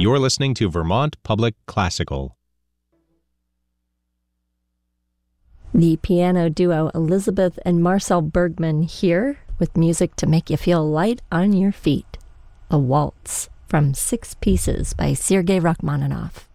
You're listening to Vermont Public Classical. The piano duo Elizabeth and Marcel Bergman here with music to make you feel light on your feet. A waltz from 6 Pieces by Sergei Rachmaninoff.